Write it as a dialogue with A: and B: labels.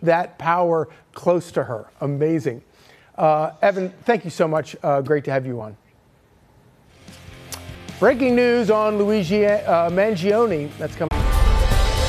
A: that power close to her. Amazing. Evan, thank you so much. Great to have you on. Breaking news on Luigi Mangione. That's coming.